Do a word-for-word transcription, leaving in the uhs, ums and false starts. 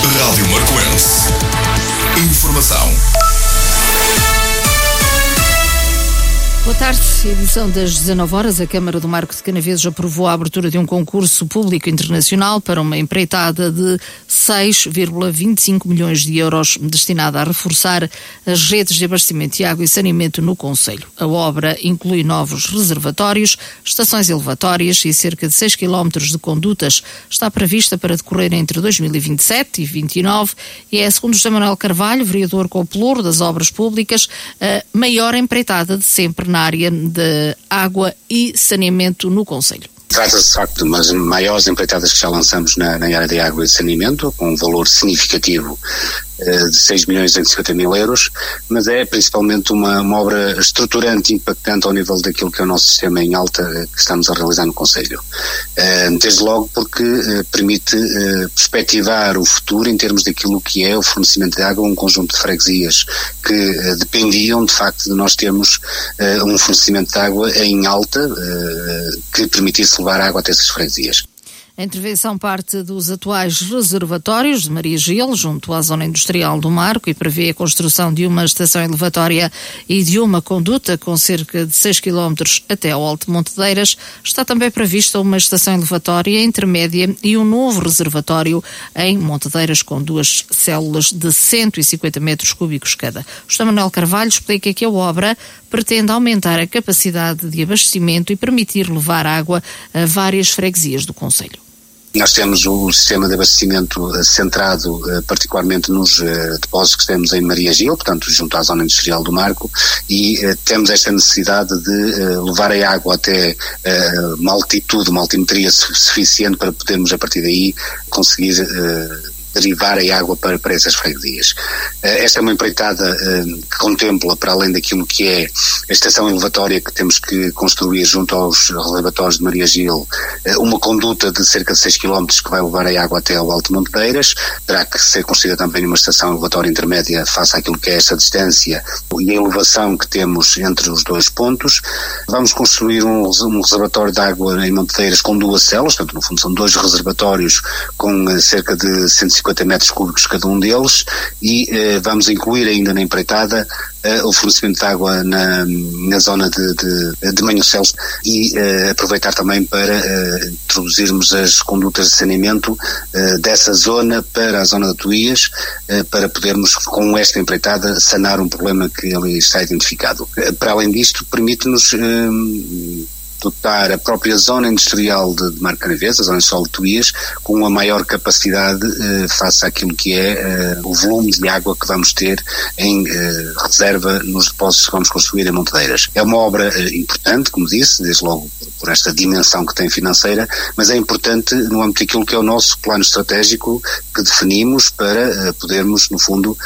Rádio Marcoense. Informação. Boa tarde, edição das dezanove horas. A Câmara do Marco de Canaveses aprovou a abertura de um concurso público internacional para uma empreitada de seis vírgula vinte e cinco milhões de euros destinada a reforçar as redes de abastecimento de água e saneamento no concelho. A obra inclui novos reservatórios, estações elevatórias e cerca de seis quilómetros de condutas. Está prevista para decorrer entre dois mil e vinte e sete e vinte e nove e é, segundo José Manuel Carvalho, vereador com o pelouro das obras públicas, a maior empreitada de sempre na área de água e saneamento no concelho. Trata-se, de facto, de umas maiores empreitadas que já lançamos na, na área de água e saneamento, com um valor significativo uh, de seis milhões duzentos e cinquenta mil euros, mas é principalmente uma, uma obra estruturante e impactante ao nível daquilo que é o nosso sistema em alta uh, que estamos a realizar no concelho. Uh, desde logo porque uh, permite uh, perspectivar o futuro em termos daquilo que é o fornecimento de água a um conjunto de freguesias que uh, dependiam, de facto, de nós termos uh, um fornecimento de água em alta uh, que permitisse levar água até essas freguesias. A intervenção parte dos atuais reservatórios de Maria Gil, junto à zona industrial do Marco, e prevê a construção de uma estação elevatória e de uma conduta com cerca de seis quilómetros até ao Alto Montedeiras. Está também prevista uma estação elevatória intermédia e um novo reservatório em Montedeiras com duas células de cento e cinquenta metros cúbicos cada. José Manuel Carvalho explica que a obra pretende aumentar a capacidade de abastecimento e permitir levar água a várias freguesias do concelho. Nós temos o sistema de abastecimento uh, centrado uh, particularmente nos uh, depósitos que temos em Maria Gil, portanto junto à zona industrial do Marco, e uh, temos esta necessidade de uh, levar a água até uh, uma altitude, uma altimetria su- suficiente para podermos a partir daí conseguir uh, derivar a água para, para essas freguesias. Uh, esta é uma empreitada uh, que contempla, para além daquilo que é a estação elevatória que temos que construir junto aos reservatórios de Maria Gil, uh, uma conduta de cerca de seis quilómetros que vai levar a água até ao Alto Montedeiras. Terá que ser construída também uma estação elevatória intermédia face àquilo que é esta distância e a elevação que temos entre os dois pontos. Vamos construir um, um reservatório de água em Montedeiras com duas células, portanto no fundo são dois reservatórios com uh, cerca de cento e cinquenta metros cúbicos cada um deles, e eh, vamos incluir ainda na empreitada eh, o fornecimento de água na, na zona de, de, de Manhocelos e eh, aproveitar também para eh, introduzirmos as condutas de saneamento eh, dessa zona para a zona de Tuías, eh, para podermos com esta empreitada sanar um problema que ali está identificado. Eh, para além disto, permite-nos eh, dotar a própria zona industrial de, de Marco de Canaveses, a zona industrial de Tuías, com uma maior capacidade eh, face àquilo que é eh, o volume de água que vamos ter em eh, reserva nos depósitos que vamos construir em Montedeiras. É uma obra eh, importante, como disse, desde logo por, por esta dimensão que tem financeira, mas é importante no âmbito daquilo que é o nosso plano estratégico que definimos para eh, podermos, no fundo,